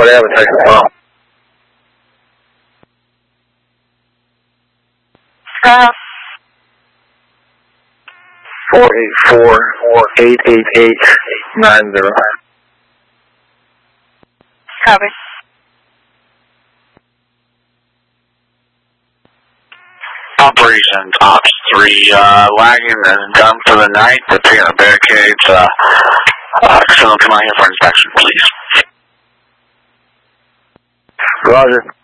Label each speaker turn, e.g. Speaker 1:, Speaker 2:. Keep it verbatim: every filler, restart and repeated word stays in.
Speaker 1: Fort Avenue, Texas. Well.
Speaker 2: Uh,
Speaker 1: four eight four, eight eight eight, nine zero.
Speaker 2: copy.
Speaker 3: Operations Ops three, uh, lagging and done for the night. Preparing the barricades. Uh, uh, someone come out here for inspection, please.
Speaker 1: Roger.